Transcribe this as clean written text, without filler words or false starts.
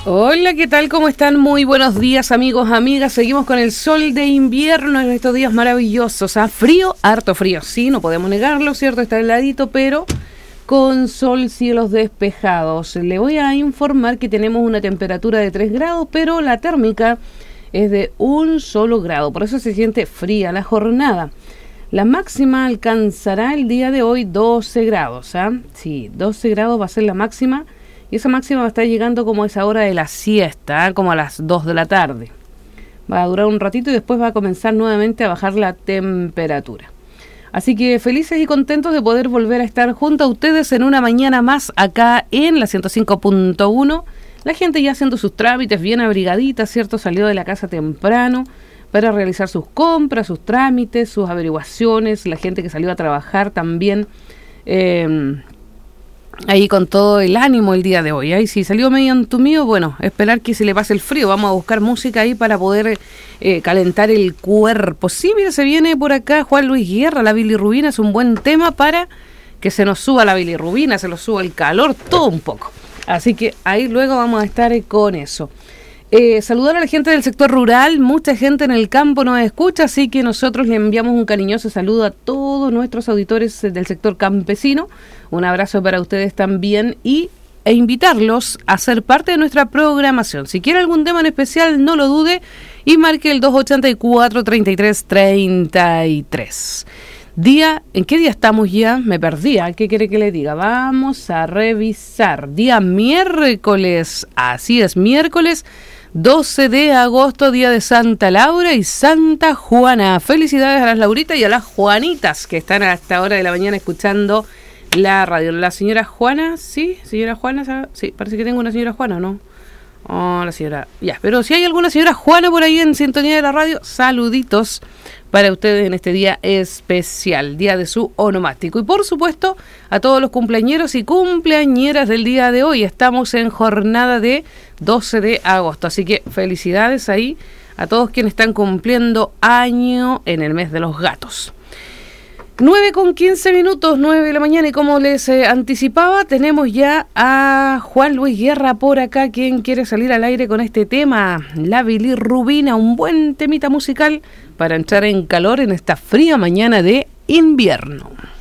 Hola, ¿qué tal? ¿Cómo están? Muy buenos días, amigos, amigas. Seguimos con el sol de invierno en estos días maravillosos. Frío, harto frío, sí, no podemos negarlo, ¿cierto? Está heladito, pero con sol, cielos despejados. Le voy a informar que tenemos una temperatura de 3 grados, pero la térmica es de un solo grado. Por eso se siente fría la jornada. La máxima alcanzará el día de hoy 12 grados, Sí, 12 grados va a ser la máxima. Y esa máxima va a estar llegando como a esa hora de la siesta, como a las 2 de la tarde. Va a durar un ratito y después va a comenzar nuevamente a bajar la temperatura. Así que felices y contentos de poder volver a estar junto a ustedes en una mañana más acá en la 105.1. La gente ya haciendo sus trámites bien abrigadita, ¿cierto? Salió de la casa temprano para realizar sus compras, sus trámites, sus averiguaciones. La gente que salió a trabajar también ahí con todo el ánimo el día de hoy. Y si salió medio entumido, bueno, esperar que se le pase el frío. Vamos a buscar música ahí para poder calentar el cuerpo. Sí, mira, se viene por acá Juan Luis Guerra, la bilirrubina. Es un buen tema para que se nos suba la bilirrubina, se nos suba el calor, todo un poco. Así que ahí luego vamos a estar con eso. Saludar a la gente del sector rural, mucha gente en el campo nos escucha, así que nosotros le enviamos un cariñoso saludo a todos nuestros auditores del sector campesino, un abrazo para ustedes también e invitarlos a ser parte de nuestra programación. Si quiere algún tema en especial, no lo dude y marque el 284-3333. ¿En qué día estamos ya? Me perdí, ¿qué quiere que le diga? Vamos a revisar. Día miércoles, así es, miércoles 12 de agosto, día de Santa Laura y Santa Juana. Felicidades a las Lauritas y a las Juanitas que están a esta hora de la mañana escuchando la radio. La señora Juana, ¿sí? Señora Juana, sí, parece que tengo una señora Juana, ¿no? Oh, la señora, ya, pero si hay alguna señora Juana por ahí en sintonía de la radio, saluditos para ustedes en este día especial, día de su onomástico. Y por supuesto, a todos los cumpleañeros y cumpleañeras del día de hoy. Estamos en jornada de 12 de agosto, así que felicidades ahí a todos quienes están cumpliendo año en el mes de los gatos. 9:15, 9 de la mañana, y como les anticipaba, tenemos ya a Juan Luis Guerra por acá, quien quiere salir al aire con este tema, la bilirrubina, un buen temita musical para entrar en calor en esta fría mañana de invierno.